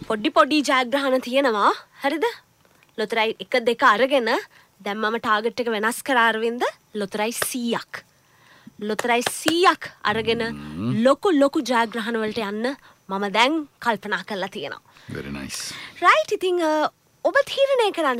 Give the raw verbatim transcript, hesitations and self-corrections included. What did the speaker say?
පොඩි පොඩි ජයග්‍රහණ තියෙනවා. හරිද? ලොතරැයි එක දෙක අරගෙන දැන් මම ටාගට් එක වෙනස් කරා අරවින්ද ලොතරැයි සීයක්. ලොතරැයි සීයක් අරගෙන ලොකු ලොකු ජයග්‍රහණ වලට යන්න මම දැන් කල්පනා කරලා තියෙනවා. Very nice. Right, ඉතින් ඔබ තීරණය කරන්න